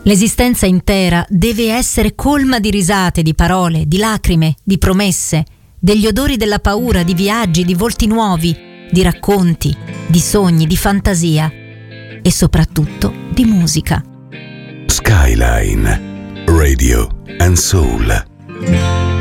L'esistenza intera deve essere colma di risate, di parole, di lacrime, di promesse, degli odori della paura, di viaggi, di volti nuovi, di racconti, di sogni, di fantasia e soprattutto di musica. Skyline Radio and Soul.